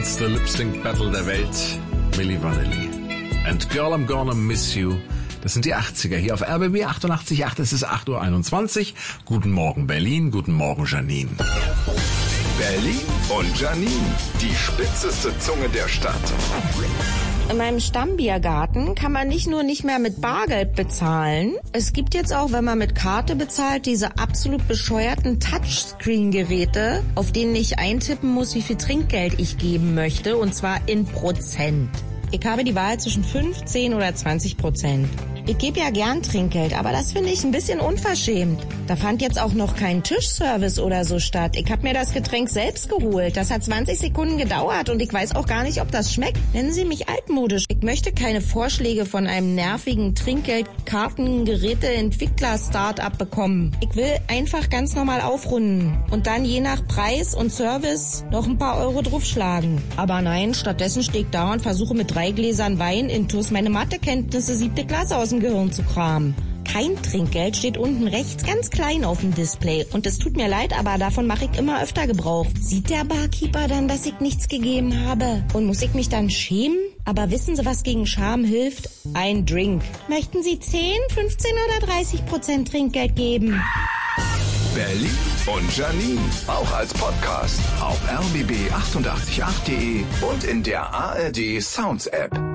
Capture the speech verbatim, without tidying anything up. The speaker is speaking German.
schönste Lip-Sync-Battle der Welt, Milli Vanilli. And Girl, I'm Gonna Miss You. Das sind die achtziger hier auf R B B achtundachtzig Komma acht. Es ist acht Uhr einundzwanzig. Guten Morgen Berlin, guten Morgen Janine. Berlin und Janine, die spitzeste Zunge der Stadt. In meinem Stammbiergarten kann man nicht nur nicht mehr mit Bargeld bezahlen, es gibt jetzt auch, wenn man mit Karte bezahlt, diese absolut bescheuerten Touchscreen-Geräte, auf denen ich eintippen muss, wie viel Trinkgeld ich geben möchte, und zwar in Prozent. Ich habe die Wahl zwischen fünf, zehn oder zwanzig Prozent. Ich gebe ja gern Trinkgeld, aber das finde ich ein bisschen unverschämt. Da fand jetzt auch noch kein Tischservice oder so statt. Ich habe mir das Getränk selbst geholt. Das hat zwanzig Sekunden gedauert und ich weiß auch gar nicht, ob das schmeckt. Nennen Sie mich altmodisch. Ich möchte keine Vorschläge von einem nervigen Trinkgeld-Karten-Geräte-Entwickler-Startup bekommen. Ich will einfach ganz normal aufrunden und dann je nach Preis und Service noch ein paar Euro draufschlagen. Aber nein, stattdessen stehe ich da und versuche mit drei Gläsern Wein intus meine Mathekenntnisse siebte Klasse aus dem Gehirn zu kramen. Kein Trinkgeld steht unten rechts ganz klein auf dem Display. Und es tut mir leid, aber davon mache ich immer öfter Gebrauch. Sieht der Barkeeper dann, dass ich nichts gegeben habe? Und muss ich mich dann schämen? Aber wissen Sie, was gegen Scham hilft? Ein Drink. Möchten Sie zehn, fünfzehn oder dreißig Prozent Trinkgeld geben? Berlin und Janine, auch als Podcast auf r b b achtundachtzig Komma acht punkt de und in der A R D Sounds App.